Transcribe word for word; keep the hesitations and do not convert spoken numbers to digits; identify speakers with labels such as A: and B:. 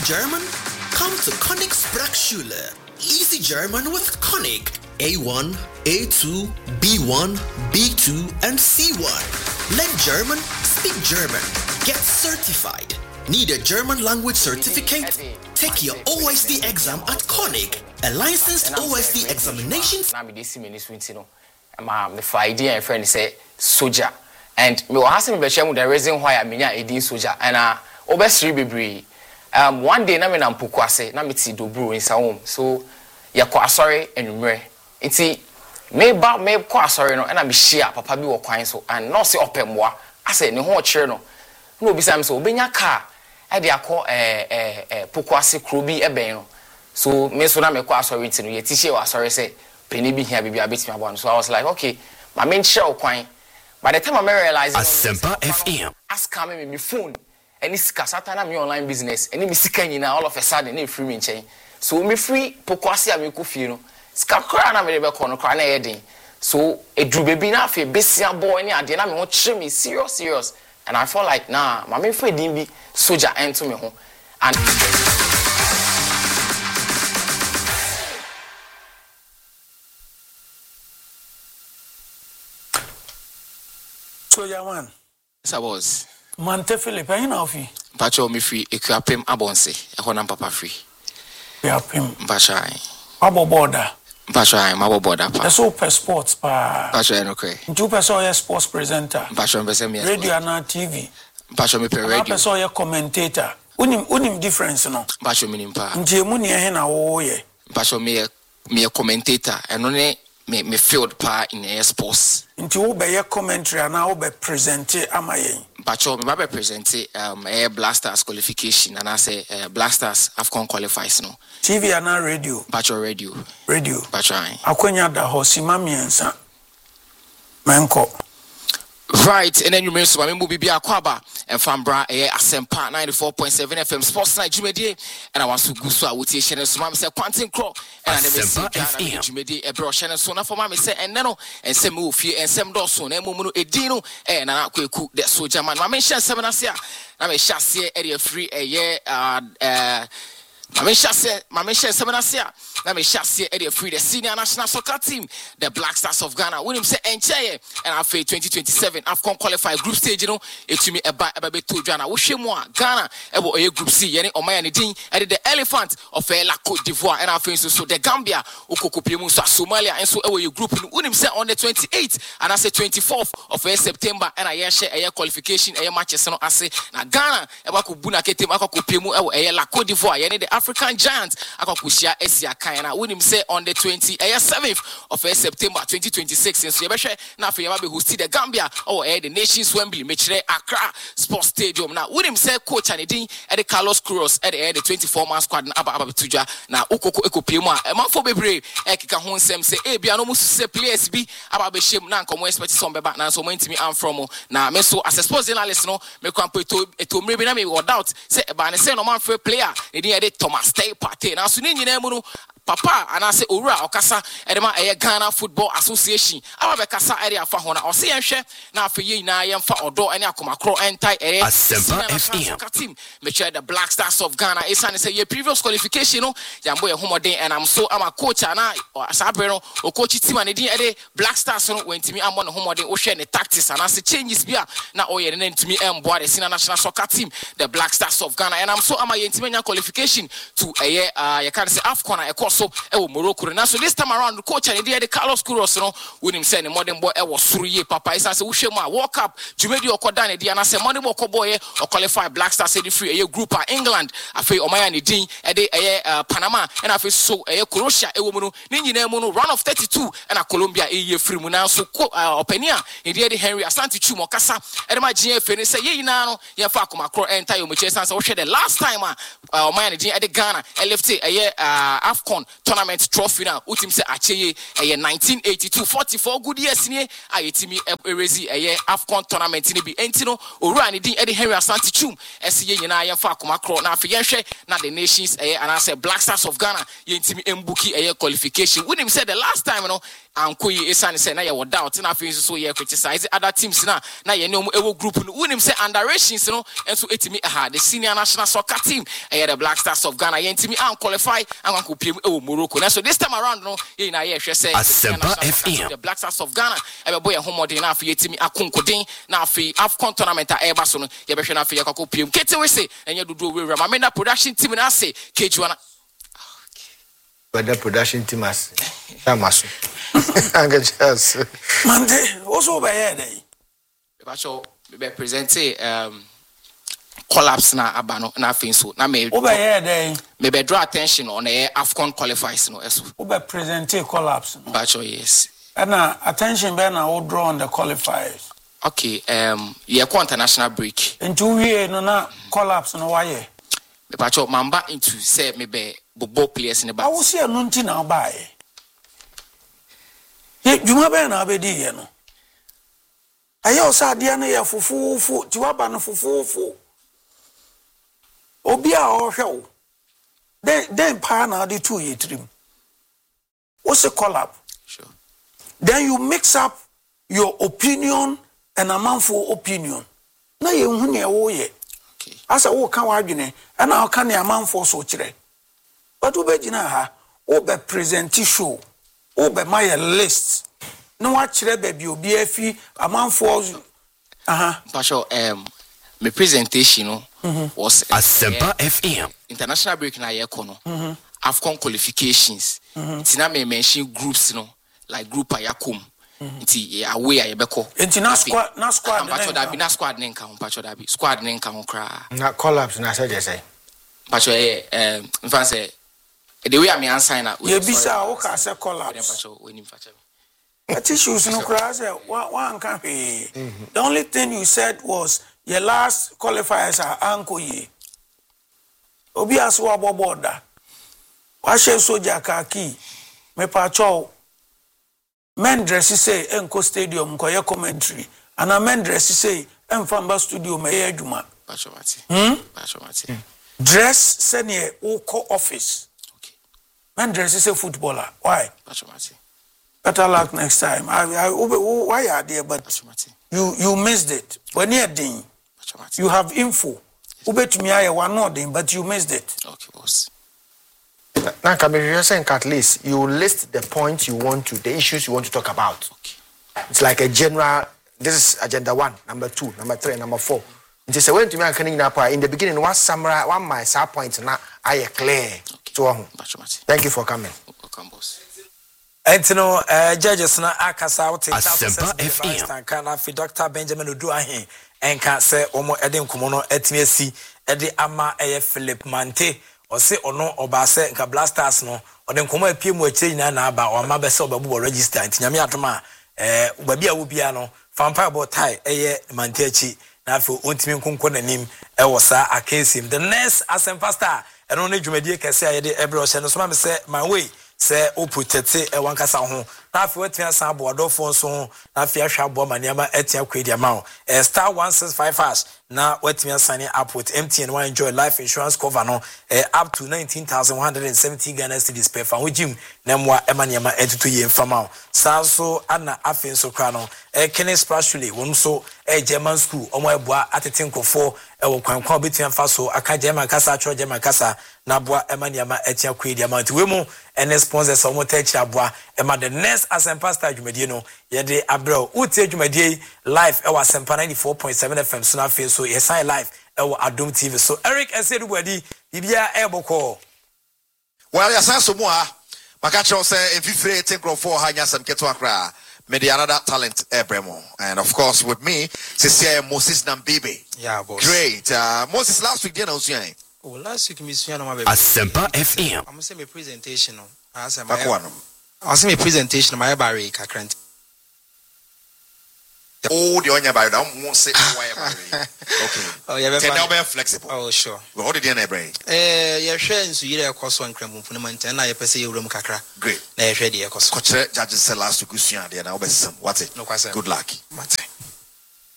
A: German? Come to Konig Sprachschule. Easy German with Konig. A one, A two, B one, B two, and C one. Learn German, speak German, get certified. Need a German language certificate? Take your O S D exam at Konig, a licensed O S D examinations.
B: I'm the Friday and friend say soldier, and me was asking me the reason why I mean a D soldier and uh obviously be um one day na me na mpokwase na me ti do bro in sa home so ya kwa sorry enumre nti me ba me kwa sorry no na me share papa bi wo kwan so and no say opemwa ase ne ho kire no na obi sam so obenya car e de akọ eh eh eh pokwase krobi eben no so me so na me kwa sorry nti no ye ti share wa sorry say penny bi here bi abeti me abon so I was like okay my main share kwan by the time I realized
A: Asempa F M
B: ask me me phone any sika na me online business any me sika nyina all of a sudden na free me nchen so me free pokwase a me ko fie no sika kra na me be ko no kra na yedin so edru baby na afi besia boy ni ade na me ho kire me serious serious and I felt like nah my me free din bi soldier ento me ho and
C: Soldier man
B: yes I was
C: Mante Philip, I know if you.
B: Pacho me free, a crapim abonse, a honam papa free.
C: Yapim.
B: Bashai.
C: Abo border.
B: Bashai, my border.
C: That's all per sports, pa.
B: Bashai, okay.
C: Two person sports presenter.
B: Bashai, Bessemia.
C: Radio and T V.
B: Bashai, me per radio.
C: Person a commentator. Unim, unim difference, no.
B: Bashai, minimpa.
C: Njemuni hena wo ye.
B: Bashai, me a me a commentator, and only me me field pa in air sports.
C: Nti wo be ye commentary and wo be present amayen.
B: Bacho me ba present um air Blasters qualification and I say uh, Blasters Afcon qualifies no.
C: T V and radio.
B: Bacho radio.
C: Radio.
B: Bacho.
C: Akwenya da ho simamiensa. Menko.
B: Right, and then you mentioned my movie be Aquaba and Fambra a Asempa ninety-four point seven F M Sports Night Jumedi, and I want to go so I would say Shannon Swam say Quantin Crow and I never see Jumedi a bro Shannon Sona for Mammy say and Nano and some move here and some Dawson and Mumuno Edino and I could cook that soldier man. My mention seven Asia. I'm a chassis area free a year uh uh My mention, my mention, seven Asia. Let me chassis area free the senior national soccer team, the Black Stars of Ghana. William say Enchaye and after twenty twenty-seven Afcon qualify group stage. You know, it's me a bit about two Ghana. We share more Ghana. Ebo a group C. Yani Omaya Nidin. And the elephant of La Côte d'Ivoire and after so the Gambia, Okokopiemu, Somalia, and so our group. William say on the twenty-eighth and I say twenty-fourth of September and I share a qualification a matches. No, I say na Ghana. Eba kubuna kete Okokopiemu a La Côte d'Ivoire. Yani the African Giants akakushia Esia Kaina when him say on the twenty-seventh of September twenty twenty-six in Sebeshe na for yaba be host the Gambia or the Nations Wembley Mechire Accra Sports Stadium now when him say coach Anidin at the Carlos Cruz at the twenty-four man squad na aba aba tuja na ukoko ekopiemu a man for bebre ekika ho nsem say e bia no musu say players bi aba be shem na nkomo expect some beba na so mo ntimi am from na me so as a sports journalist no me kwampo to eto mrebe na me doubt say e ba ne say no man for player e dey dey Thomas Stay party now so ni nyina mu no papa and I say owura okasa edema eye Ghana Football Association aba be kasa area fa ho na o se yenhwe na afa yi na yemfa odo ene akomakro entai ere
A: Asempa F M
B: team me share the Black Stars of Ghana isane say your previous qualification no yambo ye homodin and I'm so I'm a coach and I asabre no o coach team and din ede Black Stars no wentimi amon homodin o hwe ne tactics and I say changes bia na o ye ne ntimi embo the senior national soccer team the Black Stars of Ghana and I'm so I'm a yentimi nya qualification to eye uh you can say Afcon e so e wo Morocco na so this time around coach and dey Carlos Queiroz no when him say ne modern boy e wo suru ye papa isa say wo hwe mu a World Cup jumedi okoda ne dia na say modern boy boy o qualify Black Stars dey free e group a England afei omaya ne din e dey e Panama and afei so e Croatia e wo mu no ne nyina mu no round of thirty-two and a Colombia e ye free mu na so openia e dey Henry Asante Chuma kasa e dey ma G F ne say ye nyina no ye fa akomakro enter yo mu chance say wo hwe the last time a omaya ne din e dey Ghana e left e ye Afcon tournament trophy now utim say acheye eye nineteen eighty-two forty-four good years ni ayetimi erezi eye Afcon tournament ni bi entino owura ni din Eddie Henry Asante Chum ese ye nyina ye fa akomakro na afi yenhwe na the nations eye and I say Black Stars of Ghana yentimi embuki eye qualification unim say the last time no anko yi esan say na ye wo doubt na afi so ye criticize other teams na na ye no ewo group no wonim say underrations no enso etimi aha the senior national soccer team eh the Black Stars of Ghana ye ntimi an qualify an anko piem ewo Morocco na so this time around no ye na ye hwe say the Black Stars of Ghana e be boy homodin na afi etimi akonkodin na afi AFCON tournament a eba so no ye be hwe na afi ye kwako piem kete we say enye dudu we ma me na production team na say kejuana
D: but the production team as Tamaso angels
C: Monday also by here dey
B: ba show be present um collapse na abano na afi so na me
C: over here dey
B: me be draw attention on the AFCON qualifiers no eso
C: over present collapse
B: ba show yes
C: and na attention be na we draw on the qualifiers
B: okay um ye ko international break
C: into we no na collapse no why me
B: ba show mamba into say me be bobo players in the back.
C: I will see a nunti now by. Ye juma be na be di ye no. Aye o sa dia na ye fufufu, ti wa ba no fufufu. Obi a o hwe wo. Then then pa na the two ye trim. What's a collab?
B: Sure.
C: Then you mix up your opinion and a manful opinion. Na ye hu ne wo ye.
B: Okay.
C: Asa wo kan wa adwene, and na kan ne manful so kire. But we be ha, we be present show, we be my list. No what chire baby obi afi amanfo aha.
B: Pastor um my presentation no
C: mm-hmm.
B: was
D: Asempa uh, F M
B: international break na ye ko no.
C: Mm-hmm.
B: AFCON qualifications.
C: Mm-hmm.
B: Tina me mention groups no like group ayakom. Nti away a ye beko.
C: Nti na squad na squad
B: na pastor dabi na squad ne nka ho pastor dabi squad ne nka ho kra.
D: Na collapse na say say.
B: Pastor eh um in fact say the way I me answer na
C: ye bisa o ka say collapse. But issues no cry say one can pay. The only thing you said was your last qualifiers are anko ye. Obi aso aboboda. Wa she soldier kaki. Me pa cho men dress say enko stadium ko ye commentary. Ana men dress say enfamba studio me ye adwuma.
B: Pachomati.
C: Hmm?
B: Pachomati.
C: Dress say near oko office. Man dress is a footballer. Why? Better luck next time. I, I, why are there? But you you missed it. When you're doing, you have info. Ube to me, I one not doing, but you missed it.
B: Okay, boss.
D: Now, come if you're saying at least you list the points you want to, the issues you want to talk about.
B: Okay.
D: It's like a general. This is agenda one, number two, number three, number four. It is a way to me. I can in the beginning one summary, one my sub points. Now I clear. So, thank you for coming.
B: Welcome, boss.
E: Entino, uh, judges na akasa out in
D: Asempa F M.
E: Kana fi Doctor Benjamin Oduahin and can say omo edin kumono etmiesi edi ama eye Philip Mante or say ono oba se nka Blasters no odin kumo epie mu achi nyina na aba o ama be se obabu register ntinyame atoma eh babi a wo bia no fampa about tie eye Mante achi na afi ontimi nkonko nanim e wo sa akesim the next Asempa star eno ne dwumadie kese ayede ebre o se no so ma me se my way se o protect e wankasa ho na afi wetia san aboadofo so na afi ahwa abo maniama etia kwedi ama o star one six five hash na wetia sign up with M T N one enjoy life insurance cover no eh, up to nineteen thousand one hundred seventy Ghana cedis per fa wojim na mwa emaniama entutu ye mfama o sanso ana afi so kra no eh, Kenneth Sprashule won so eh, German school omo eboa atete nkofo e wo kwankwan betia fa so aka German kasa atro German kasa na boa emaniama etia kwedi ama nti we mu ene sponsors omo techi aboa ema the next Asempa star dwumadie no ye de abro utie dwumadie live e wa Asempa ninety-four point seven F M so na fe so yes I live e wa Adom T V so Eric Esedubuadi bibia e boko
F: well yes so mo a maka cho say enfifire tinkro for ha nya sam keto akra me the another talent ebremo and of course with me Cecilia Moses Nambibe.
E: Yeah, boss.
F: Great. Uh, Moses last week, you know,
G: oh, last week, Miss Yana, my
D: Asempa F M.
G: I'm going to say my presentation. I'll say
F: my
G: presentation. My barry, Kakrant.
F: Oh, the onion barry. I won't say why barry. Okay.
G: Oh, yeah, very
F: flexible.
G: Oh, sure.
F: Well, how did you brain?
G: Eh, you're sharing so you're a cost one crumb fundament, and I say you room kakra.
F: Great.
G: Now you're ready, a cost.
F: Coach, judges said last week, you and now, what's it?
G: No question.
F: Good luck.
G: Mate.